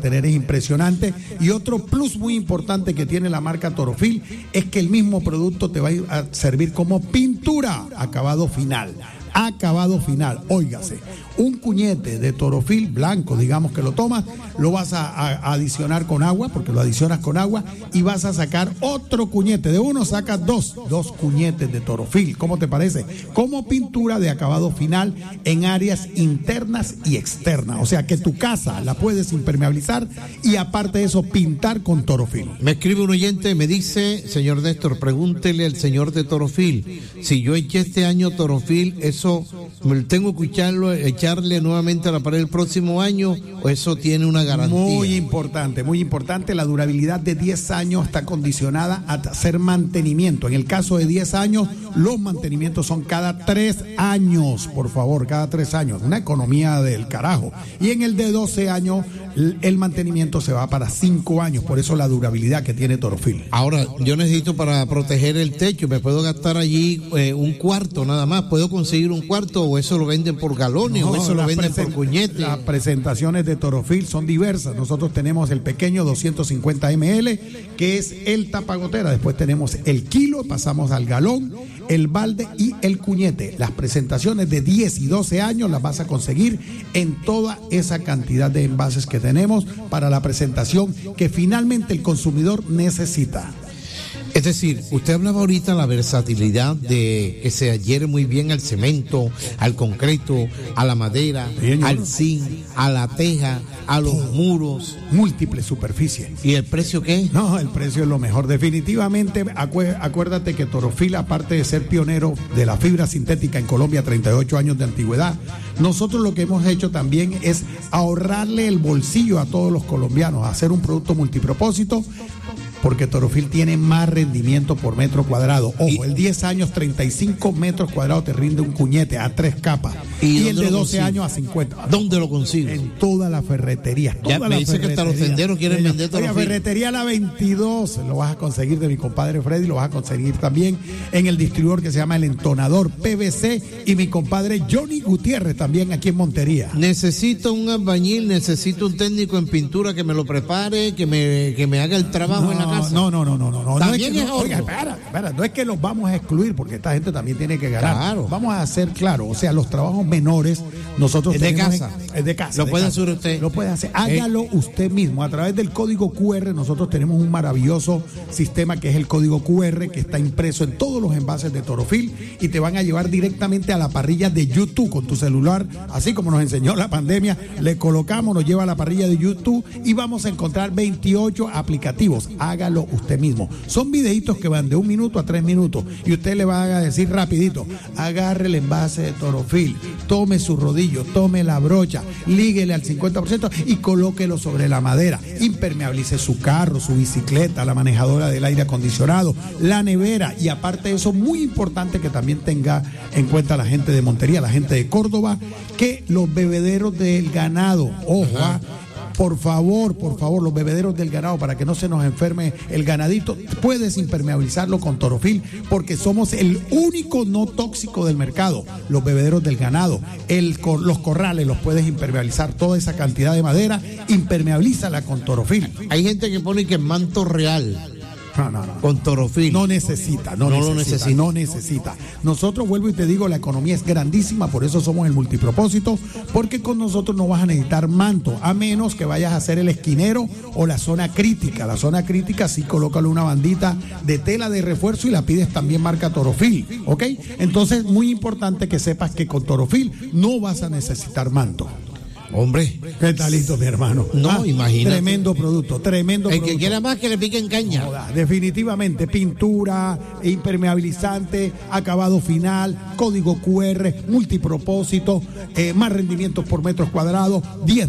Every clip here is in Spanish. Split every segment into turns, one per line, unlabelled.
mantener es impresionante. Y otro plus muy importante que tiene la marca Torofil es que el mismo producto te va a servir como pintura, acabado final. Acabado final, óigase, un cuñete de Torofil blanco, digamos que lo tomas, lo vas a adicionar con agua, porque lo adicionas con agua, y vas a sacar otro cuñete, de uno sacas dos cuñetes de Torofil. ¿Cómo te parece? Como pintura de acabado final en áreas internas y externas, o sea que tu casa la puedes impermeabilizar y aparte de eso pintar con Torofil.
Me escribe un oyente, me dice, señor Néstor, pregúntele al señor de Torofil, si yo eché este año Torofil, eso tengo que echarle nuevamente a la pared el próximo año, o eso tiene una garantía.
Muy importante, la durabilidad de 10 años está condicionada a hacer mantenimiento. En el caso de 10 años, los mantenimientos son cada 3 años, por favor, cada 3 años, una economía del carajo. Y en el de 12 años, el mantenimiento se va para 5 años, por eso la durabilidad que tiene Torofil.
Ahora, yo necesito para proteger el techo, me puedo gastar allí un cuarto nada más, puedo conseguir un cuarto, o eso lo venden por galones, o eso lo venden por cuñete.
Las presentaciones de Torofil son diversas. Nosotros tenemos el pequeño 250 ml, que es el tapagotera. Después tenemos el kilo, pasamos al galón, el balde y el cuñete. Las presentaciones de 10 y 12 años las vas a conseguir en toda esa cantidad de envases que tenemos para la presentación que finalmente el consumidor necesita.
Es decir, usted hablaba ahorita de la versatilidad de que se adhiere muy bien al cemento, al concreto, a la madera, al zinc, a la teja, a los muros.
Múltiples superficies.
¿Y el precio qué?
No, el precio es lo mejor. Definitivamente, acuérdate que Torofil, aparte de ser pionero de la fibra sintética en Colombia, 38 años de antigüedad, nosotros lo que hemos hecho también es ahorrarle el bolsillo a todos los colombianos, hacer un producto multipropósito, porque Torofil tiene más rendimiento por metro cuadrado. Ojo, el 10 años, 35 metros cuadrados te rinde un cuñete a 3 capas. Y el de 12 años a 50.
¿Dónde lo consigo?
En todas las ferreterías.
Ya me dice que hasta los tenderos quieren vender Torofil.
La ferretería La 22 lo vas a conseguir de mi compadre Freddy, lo vas a conseguir también en el distribuidor que se llama El Entonador PVC, y mi compadre Johnny Gutiérrez también aquí en Montería.
Necesito un albañil, necesito un técnico en pintura que me lo prepare, que me haga el trabajo en la casa.
No.
También es
oiga, espera, no es que los vamos a excluir, porque esta gente también tiene que ganar.
Claro.
Vamos a hacer claro, o sea, los trabajos menores nosotros
es
tenemos
de casa.
Es de casa.
Lo puede hacer usted.
Lo puede hacer. Hágalo usted mismo. A través del código QR nosotros tenemos un maravilloso sistema que es el código QR, que está impreso en todos los envases de Torofil y te van a llevar directamente a la parrilla de YouTube con tu celular, así como nos enseñó la pandemia. Le colocamos, nos lleva a la parrilla de YouTube y vamos a encontrar 28 aplicativos. Hágalo usted mismo. Son videitos que van de 1 minuto a 3 minutos y usted le va a decir rapidito: agarre el envase de Torofil, tome su rodillo, tome la brocha, líguele al 50% y colóquelo sobre la madera. Impermeabilice su carro, su bicicleta, la manejadora del aire acondicionado, la nevera, y aparte de eso, muy importante que también tenga en cuenta la gente de Montería, la gente de Córdoba, que los bebederos del ganado, ojo, por favor, los bebederos del ganado, para que no se nos enferme el ganadito, puedes impermeabilizarlo con Torofil, porque somos el único no tóxico del mercado. Los bebederos del ganado, los corrales, los puedes impermeabilizar, toda esa cantidad de madera, impermeabilízala con Torofil.
Hay gente que pone que es manto real.
No.
Con Torofil.
No necesita. Nosotros, vuelvo y te digo, la economía es grandísima, por eso somos el multipropósito, porque con nosotros no vas a necesitar manto, a menos que vayas a hacer el esquinero o la zona crítica. La zona crítica sí, colócale una bandita de tela de refuerzo y la pides también marca Torofil, ¿ok? Entonces, muy importante que sepas que con Torofil no vas a necesitar manto.
Hombre,
¿qué talito, mi hermano?
No, imagínate.
Tremendo producto.
El que quiera más, que le piquen caña.
Definitivamente, pintura, impermeabilizante, acabado final, código QR, multipropósito, más rendimientos por metros cuadrados, 10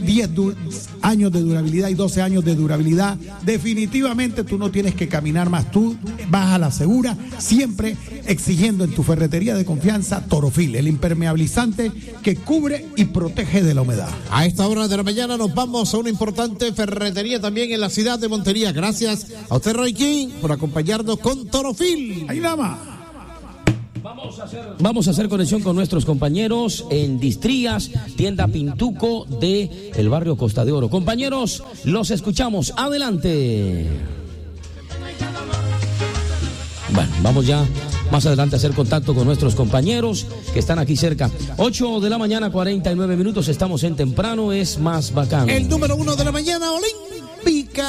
años de durabilidad y 12 años de durabilidad. Definitivamente tú no tienes que caminar más, tú vas a la segura, siempre exigiendo en tu ferretería de confianza Torofil, el impermeabilizante que cubre y protege de la humedad.
A esta hora de la mañana nos vamos a una importante ferretería también en la ciudad de Montería. Gracias a usted, Roy King, por acompañarnos con Torofil.
Ahí nada más.
Vamos a hacer conexión con nuestros compañeros en Distrías, tienda Pintuco de el barrio Costa de Oro. Compañeros, los escuchamos. Adelante. Bueno, vamos ya más adelante a hacer contacto con nuestros compañeros que están aquí cerca. 8 de la mañana, 49 minutos. Estamos en Temprano es más bacano.
El número 1 de la mañana, Olímpica.